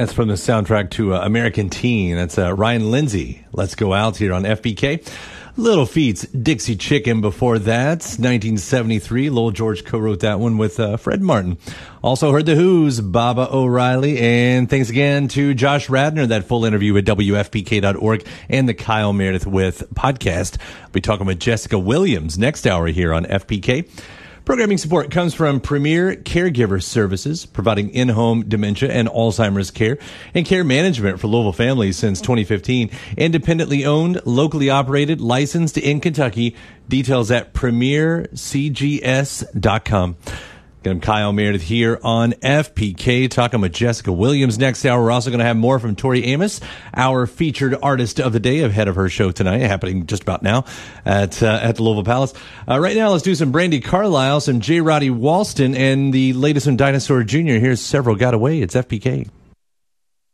That's from the soundtrack to American Teen. That's Ryan Lindsay. Let's Go Out here on FPK. Little Feat's Dixie Chicken before that. 1973. Lowell George co-wrote that one with Fred Martin. Also heard The Who's Baba O'Reilly. And thanks again to Josh Radner. That full interview at WFPK.org and the Kyle Meredith with podcast. I'll be talking with Jessica Williams next hour here on FPK. Programming support comes from Premier Caregiver Services, providing in-home dementia and Alzheimer's care and care management for Louisville families since 2015. Independently owned, locally operated, licensed in Kentucky. Details at premiercgs.com. I'm Kyle Meredith here on FPK, talking with Jessica Williams. Next hour, we're also going to have more from Tori Amos, our featured artist of the day, ahead of her show tonight, happening just about now at the Louisville Palace. Right now, let's do some Brandi Carlile, some J. Roddy Walston, and the latest on Dinosaur Jr. Here's Several Got Away. It's FPK.